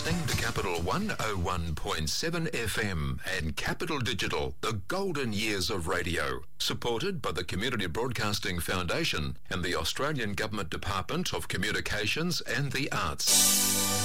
listening to Capital 101.7 FM and Capital Digital, the golden years of radio, supported by the Community Broadcasting Foundation and the Australian Government Department of Communications and the Arts.